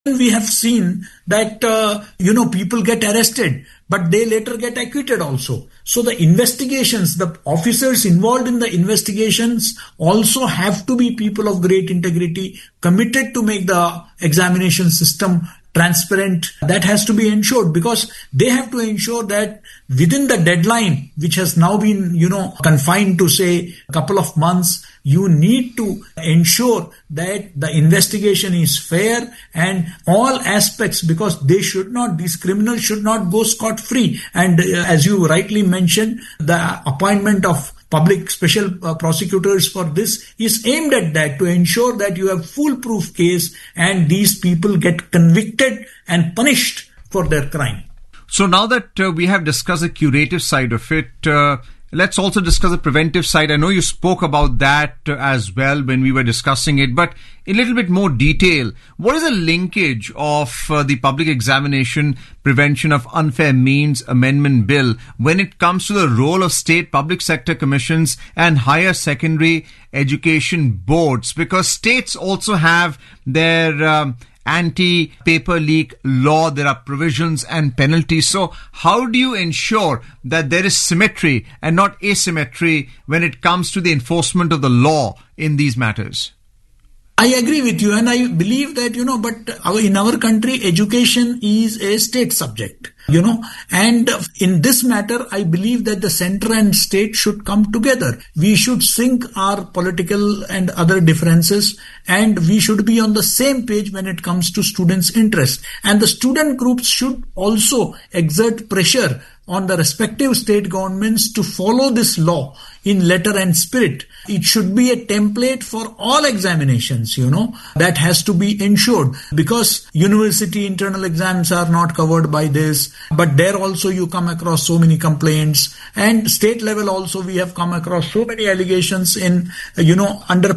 we have seen that, people get arrested, but they later get acquitted also. So the investigations, the officers involved in the investigations also have to be people of great integrity, committed to make the examination system transparent. That has to be ensured, because they have to ensure that within the deadline, which has now been, confined to say a couple of months, you need to ensure that the investigation is fair and all aspects, because these criminals should not go scot-free. And as you rightly mentioned, the appointment of public special prosecutors for this is aimed at that, to ensure that you have foolproof case and these people get convicted and punished for their crime. So now that we have discussed the curative side of it, let's also discuss the preventive side. I know you spoke about that as well when we were discussing it, but in a little bit more detail, what is the linkage of the Public Examination Prevention of Unfair Means Amendment Bill when it comes to the role of state public sector commissions and higher secondary education boards? Because states also have their anti-paper leak law. There are provisions and penalties. So how do you ensure that there is symmetry and not asymmetry when it comes to the enforcement of the law in these matters? I agree with you, and I believe that, but in our country, education is a state subject, and in this matter, I believe that the center and state should come together. We should sync our political and other differences, and we should be on the same page when it comes to students' interest. And the student groups should also exert pressure on the respective state governments to follow this law in letter and spirit. It should be a template for all examinations, that has to be ensured, because university internal exams are not covered by this, but there also you come across so many complaints, and state level also we have come across so many allegations in, under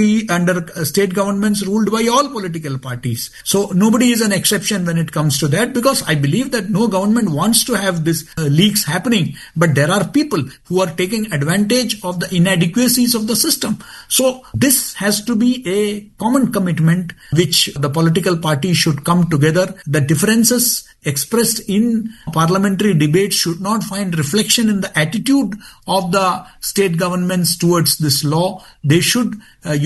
state governments ruled by all political parties. So nobody is an exception when it comes to that, because I believe that no government wants to have this leaks happening, but there are people who are taking advantage of the inadequacies of the system. So this has to be a common commitment which the political parties should come together. The differences expressed in parliamentary debates should not find reflection in the attitude of the state governments towards this law. They should,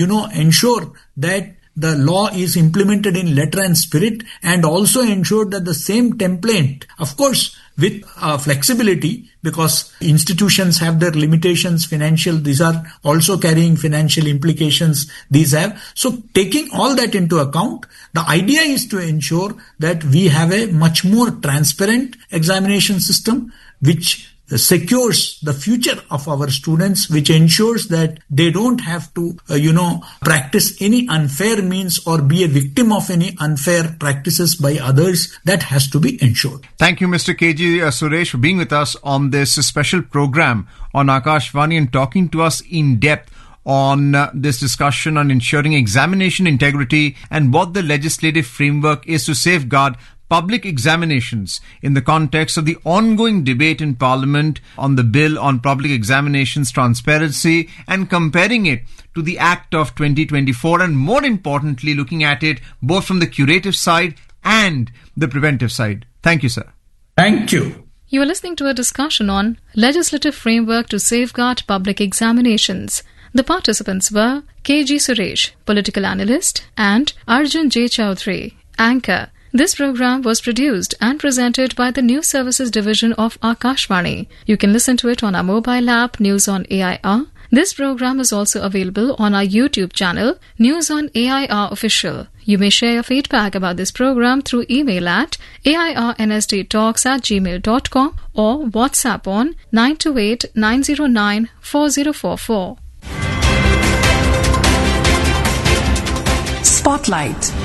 ensure that the law is implemented in letter and spirit, and also ensure that the same template, of course, with flexibility, because institutions have their limitations, financial, these are also carrying financial implications, these have. So taking all that into account, the idea is to ensure that we have a much more transparent examination system, which secures the future of our students, which ensures that they don't have to, practice any unfair means or be a victim of any unfair practices by others. That has to be ensured. Thank you, Mr. KG Suresh, for being with us on this special program on Akashvani and talking to us in depth on this discussion on ensuring examination integrity and what the legislative framework is to safeguard public examinations in the context of the ongoing debate in Parliament on the Bill on Public Examinations Transparency, and comparing it to the Act of 2024, and more importantly, looking at it both from the curative side and the preventive side. Thank you, sir. Thank you. You are listening to a discussion on legislative framework to safeguard public examinations. The participants were KG Suresh, political analyst, and Arjun J. Chaudhary, anchor. This program was produced and presented by the News Services Division of Akashvani. You can listen to it on our mobile app, News on AIR. This program is also available on our YouTube channel, News on AIR Official. You may share your feedback about this program through email at airnsdtalks@gmail.com or WhatsApp on 928-909-4044. Spotlight.